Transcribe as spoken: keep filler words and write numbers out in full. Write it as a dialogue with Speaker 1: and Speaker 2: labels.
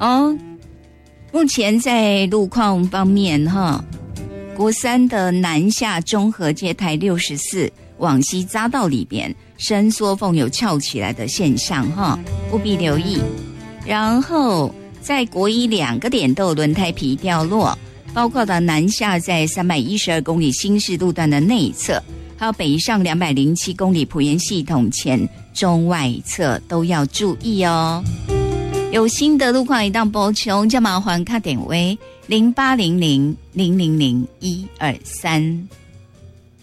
Speaker 1: 哦。目前在路况方面哈，国三的南下中和街台六十四往西匝道里边伸缩缝有翘起来的现象哈，务必留意。然后在国一两个点都有轮胎皮掉落，包括的南下在三百一十二公里新市路段的内侧，还有北上两百零七公里埔盐系统前中外侧都要注意哦。有新的路况一档补充，就麻烦打电话零八零零零零零一二三。